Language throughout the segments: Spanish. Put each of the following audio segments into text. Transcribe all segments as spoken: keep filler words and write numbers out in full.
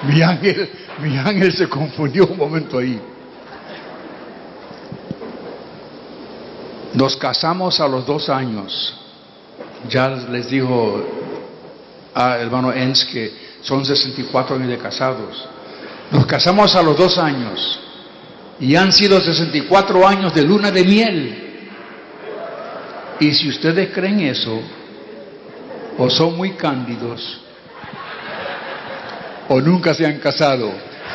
mi ángel, mi ángel se confundió un momento ahí. Nos casamos a los dos años. Ya les dijo a hermano Enz que son sesenta y cuatro años de casados. Nos casamos a los dos años y han sido sesenta y cuatro años de luna de miel. Y si ustedes creen eso, o son muy cándidos, o nunca se han casado.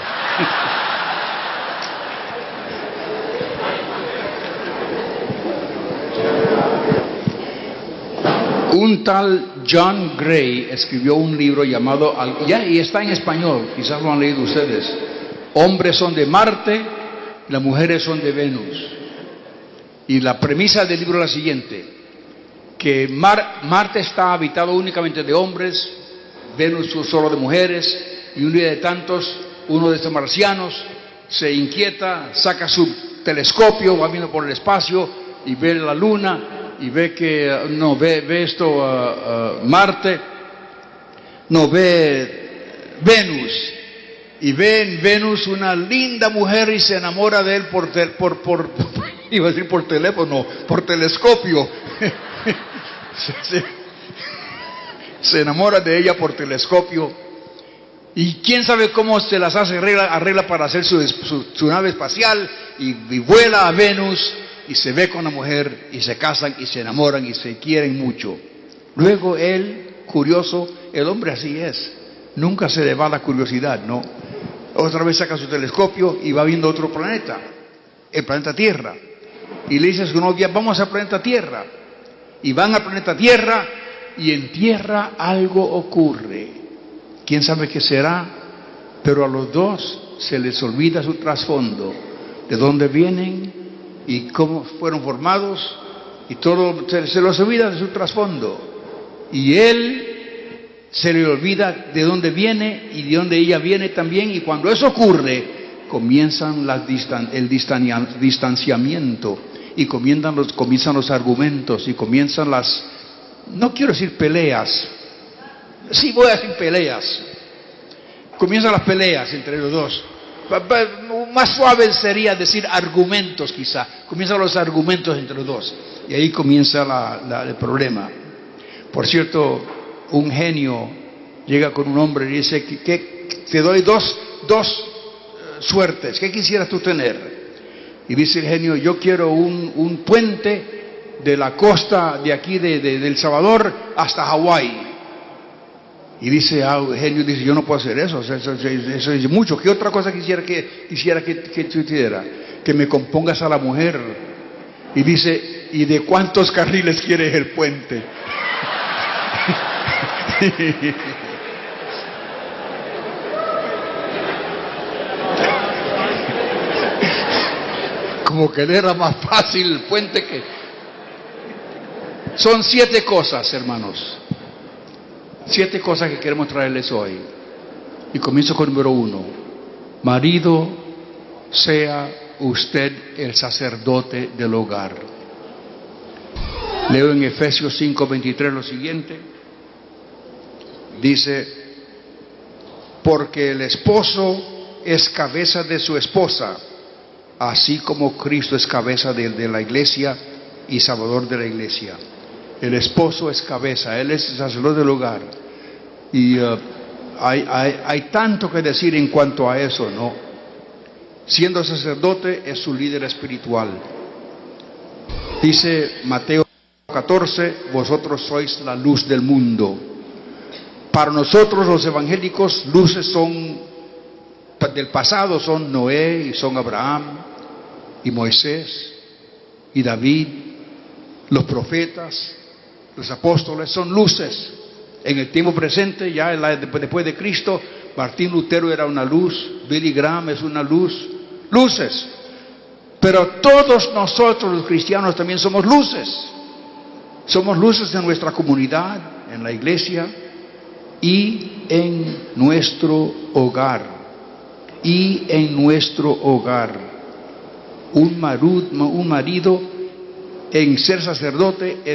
Un tal John Gray escribió un libro llamado, ya, y está en español, quizás lo han leído ustedes. Hombres son de Marte, las mujeres son de Venus. Y la premisa del libro es la siguiente: que Mar, Marte está habitado únicamente de hombres, Venus solo de mujeres, y un día de tantos, uno de estos marcianos se inquieta, saca su telescopio, va viendo por el espacio y ve la luna. Y ve que, no, ve, ve esto, uh, uh, Marte, no, ve Venus, y ve en Venus una linda mujer y se enamora de él por, por, por, por iba a decir por teléfono, por telescopio, se, se, se enamora de ella por telescopio, y quién sabe cómo se las hace, arregla, arregla para hacer su, su, su nave espacial, y, y vuela a Venus, y se ve con la mujer, y se casan, y se enamoran, y se quieren mucho. Luego él, curioso, el hombre así es, nunca se le va la curiosidad, ¿no? Otra vez saca su telescopio y va viendo otro planeta, el planeta Tierra, y le dice a su novia, vamos al planeta Tierra, y van al planeta Tierra, y en Tierra algo ocurre, quién sabe qué será, pero a los dos se les olvida su trasfondo, de dónde vienen, y cómo fueron formados, y todo se, se los olvida de su trasfondo, y él se le olvida de dónde viene y de dónde ella viene también, y cuando eso ocurre comienzan las distan, el distan, distanciamiento, y comienzan los, comienzan los argumentos, y comienzan las, no quiero decir peleas, sí voy a decir peleas, comienzan las peleas entre los dos. Más suave sería decir argumentos, quizá. Comienzan los argumentos entre los dos, y ahí comienza la, la, el problema. Por cierto, un genio llega con un hombre y dice que, que te doy dos, dos uh, suertes, ¿qué quisieras tú tener? Y dice el genio, yo quiero un, un puente de la costa de aquí de, de, de El Salvador hasta Hawái. Y dice, ah, el genio dice, yo no puedo hacer eso, eso, eso, eso es mucho. ¿Qué otra cosa quisiera que quisiera que, que tú hicieras? Que me compongas a la mujer. Y dice, ¿y de cuántos carriles quieres el puente? Como que era más fácil el puente que... Son siete cosas, hermanos. Siete cosas que queremos traerles hoy. Y comienzo con número uno. Marido, sea usted el sacerdote del hogar. Leo en Efesios cinco veintitrés lo siguiente. Dice, porque el esposo es cabeza de su esposa, así como Cristo es cabeza de, de la iglesia y salvador de la iglesia. El esposo es cabeza, él es el sacerdote del hogar. Y uh, hay, hay, hay tanto que decir en cuanto a eso, ¿no? Siendo sacerdote es su líder espiritual. Dice Mateo catorce, vosotros sois la luz del mundo. Para nosotros los evangélicos, luces son del pasado, son Noé y son Abraham y Moisés y David, los profetas, los apóstoles, son luces. En el tiempo presente, ya después de Cristo, Martín Lutero era una luz, Billy Graham es una luz, luces. Pero todos nosotros los cristianos también somos luces. Somos luces de nuestra comunidad, en la iglesia y en nuestro hogar. Y en nuestro hogar. Un marido, un marido en ser sacerdote